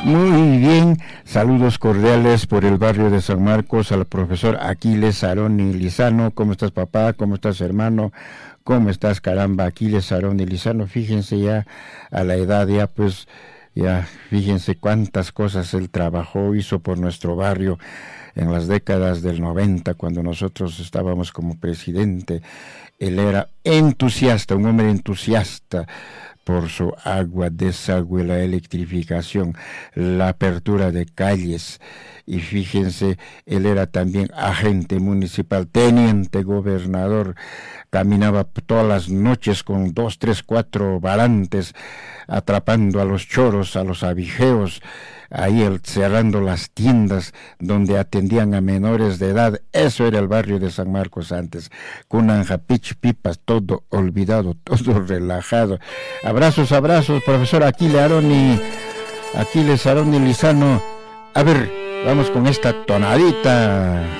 Muy bien, saludos cordiales por el barrio de San Marcos al profesor Aquiles Aroni Lizano. ¿Cómo estás, papá? ¿Cómo estás, hermano? ¿Cómo estás, caramba? Aquiles Aroni Lizano, fíjense ya a la edad ya pues, ya fíjense cuántas cosas él trabajó, hizo por nuestro barrio en las décadas del 90, cuando nosotros estábamos como presidente. Él era entusiasta, un hombre entusiasta por su agua, desagüe, la electrificación, la apertura de calles. Y fíjense, él era también agente municipal, teniente gobernador, caminaba todas las noches con 2, 3, 4 varantes, atrapando a los choros, a los abigeos, ahí cerrando las tiendas donde atendían a menores de edad. Eso era el barrio de San Marcos antes, con anjapich, pipas, todo olvidado, todo relajado. Abrazos, profesor Aquiles Aroni Lizano. A ver, vamos con esta tonadita.